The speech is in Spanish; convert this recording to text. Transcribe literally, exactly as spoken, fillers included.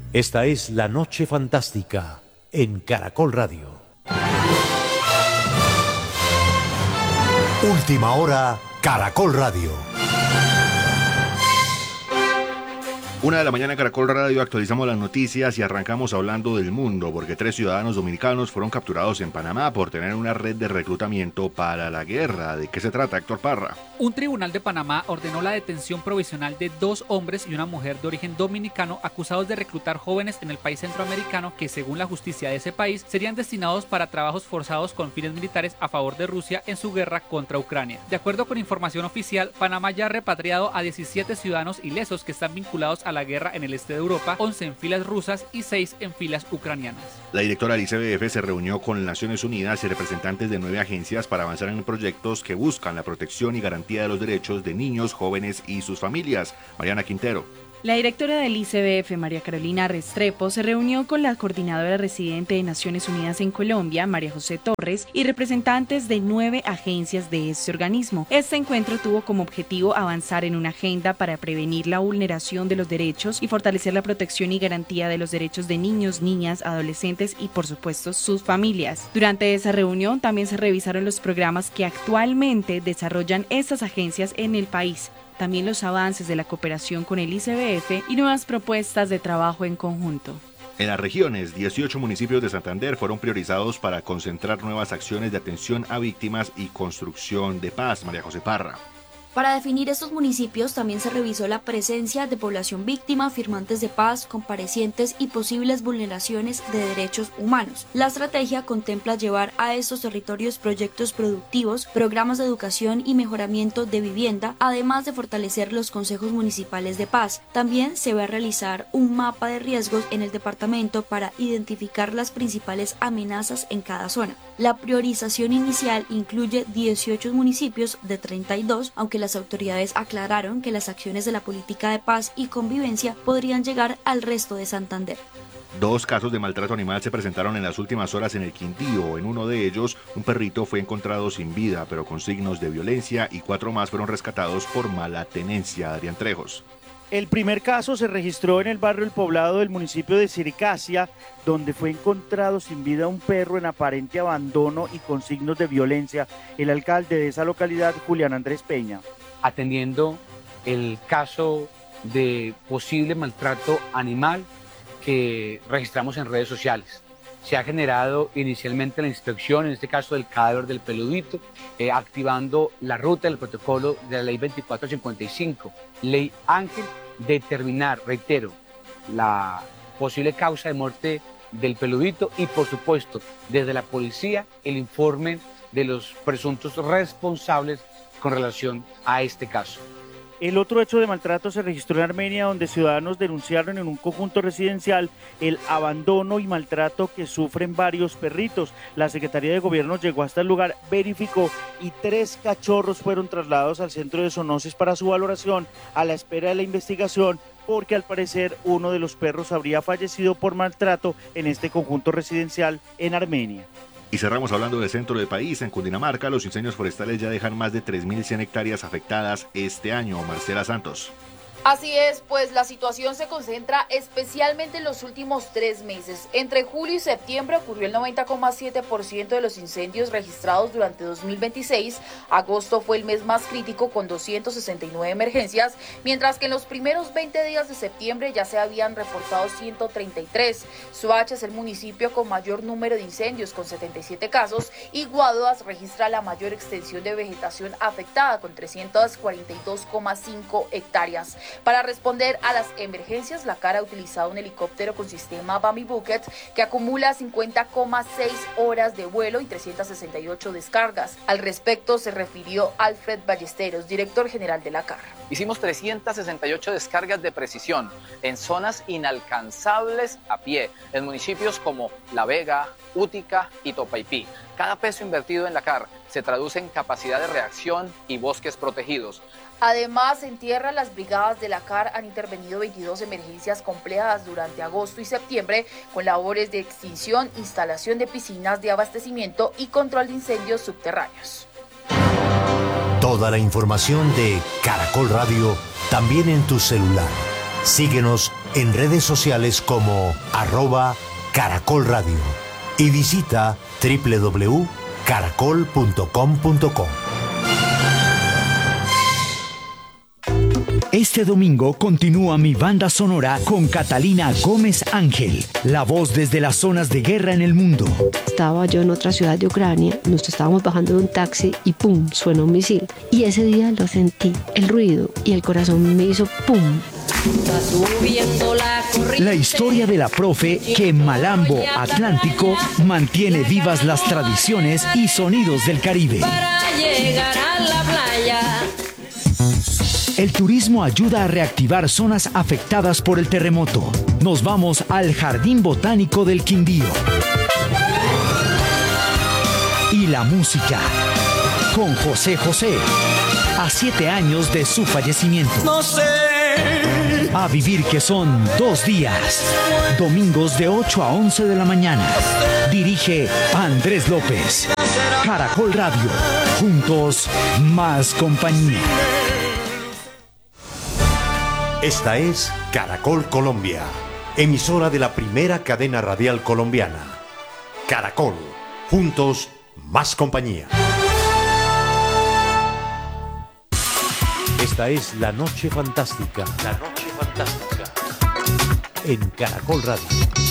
Esta es La Noche Fantástica en Caracol Radio. Última hora, Caracol Radio. Una de la mañana en Caracol Radio actualizamos las noticias y arrancamos hablando del mundo, porque tres ciudadanos dominicanos fueron capturados en Panamá por tener una red de reclutamiento para la guerra. ¿De qué se trata, Héctor Parra? Un tribunal de Panamá ordenó la detención provisional de dos hombres y una mujer de origen dominicano acusados de reclutar jóvenes en el país centroamericano que, según la justicia de ese país, serían destinados para trabajos forzados con fines militares a favor de Rusia en su guerra contra Ucrania. De acuerdo con información oficial, Panamá ya ha repatriado a diecisiete ciudadanos ilesos que están vinculados a la guerra en el este de Europa, once en filas rusas y seis en filas ucranianas. La directora del I C B F se reunió con Naciones Unidas y representantes de nueve agencias para avanzar en proyectos que buscan la protección y garantía de los derechos de niños, jóvenes y sus familias. Mariana Quintero. La directora del I C B F, María Carolina Restrepo, se reunió con la coordinadora residente de Naciones Unidas en Colombia, María José Torres, y representantes de nueve agencias de este organismo. Este encuentro tuvo como objetivo avanzar en una agenda para prevenir la vulneración de los derechos y fortalecer la protección y garantía de los derechos de niños, niñas, adolescentes y, por supuesto, sus familias. Durante esa reunión también se revisaron los programas que actualmente desarrollan estas agencias en el país, también los avances de la cooperación con el I C B F y nuevas propuestas de trabajo en conjunto. En las regiones, dieciocho municipios de Santander fueron priorizados para concentrar nuevas acciones de atención a víctimas y construcción de paz. María José Parra. Para definir estos municipios también se revisó la presencia de población víctima, firmantes de paz, comparecientes y posibles vulneraciones de derechos humanos. La estrategia contempla llevar a estos territorios proyectos productivos, programas de educación y mejoramiento de vivienda, además de fortalecer los consejos municipales de paz. También se va a realizar un mapa de riesgos en el departamento para identificar las principales amenazas en cada zona. La priorización inicial incluye dieciocho municipios de treinta y dos, aunque las autoridades aclararon que las acciones de la política de paz y convivencia podrían llegar al resto de Santander. Dos casos de maltrato animal se presentaron en las últimas horas en el Quindío. En uno de ellos, un perrito fue encontrado sin vida, pero con signos de violencia, y cuatro más fueron rescatados por mala tenencia. Adrián Trejos. El primer caso se registró en el barrio El Poblado del municipio de Siricasia, donde fue encontrado sin vida un perro en aparente abandono y con signos de violencia. El alcalde de esa localidad, Julián Andrés Peña. Atendiendo el caso de posible maltrato animal que registramos en redes sociales. Se ha generado inicialmente la inspección, en este caso del cadáver del peludito, eh, activando la ruta del protocolo de la ley veinticuatro cincuenta y cinco, ley Ángel, determinar, reitero, la posible causa de muerte del peludito y, por supuesto, desde la policía, el informe de los presuntos responsables con relación a este caso. El otro hecho de maltrato se registró en Armenia, donde ciudadanos denunciaron en un conjunto residencial el abandono y maltrato que sufren varios perritos. La Secretaría de Gobierno llegó hasta el lugar, verificó y tres cachorros fueron trasladados al centro de zoonosis para su valoración a la espera de la investigación, porque al parecer uno de los perros habría fallecido por maltrato en este conjunto residencial en Armenia. Y cerramos hablando del centro del país. En Cundinamarca, los incendios forestales ya dejan más de tres mil cien hectáreas afectadas este año. Marcela Santos. Así es, pues la situación se concentra especialmente en los últimos tres meses. Entre julio y septiembre ocurrió el noventa coma siete por ciento de los incendios registrados durante dos mil veintiséis. Agosto fue el mes más crítico con doscientas sesenta y nueve emergencias, mientras que en los primeros veinte días de septiembre ya se habían reportado ciento treinta y tres. Soacha es el municipio con mayor número de incendios con setenta y siete casos y Guaduas registra la mayor extensión de vegetación afectada con trescientas cuarenta y dos coma cinco hectáreas. Para responder a las emergencias, la C A R ha utilizado un helicóptero con sistema Bambi Bucket que acumula cincuenta coma seis horas de vuelo y trescientas sesenta y ocho descargas. Al respecto se refirió Alfred Ballesteros, director general de la C A R. Hicimos trescientas sesenta y ocho descargas de precisión en zonas inalcanzables a pie, en municipios como La Vega, Útica y Topaipí. Cada peso invertido en la C A R se traduce en capacidad de reacción y bosques protegidos. Además, en tierra, las brigadas de la C A R han intervenido veintidós emergencias complejas durante agosto y septiembre con labores de extinción, instalación de piscinas de abastecimiento y control de incendios subterráneos. Toda la información de Caracol Radio también en tu celular. Síguenos en redes sociales como arroba Caracol Radio y visita doble u doble u doble u punto caracol punto com punto co. Este domingo continúa mi banda sonora con Catalina Gómez Ángel, la voz desde las zonas de guerra en el mundo. Estaba yo en otra ciudad de Ucrania, nos estábamos bajando de un taxi y ¡pum!, suena un misil. Y ese día lo sentí, el ruido, y el corazón me hizo ¡pum! La historia de la profe que en Malambo Atlántico mantiene vivas las tradiciones y sonidos del Caribe. Para llegar a la playa. El turismo ayuda a reactivar zonas afectadas por el terremoto. Nos vamos al Jardín Botánico del Quindío. Y la música con José José, a siete años de su fallecimiento. No sé. A vivir que son dos días. Domingos de ocho a once de la mañana. Dirige Andrés López. Caracol Radio. Juntos, más compañía. Esta es Caracol Colombia, emisora de la primera cadena radial colombiana. Caracol, juntos, más compañía. Esta es La Noche Fantástica. La Noche Fantástica. En Caracol Radio.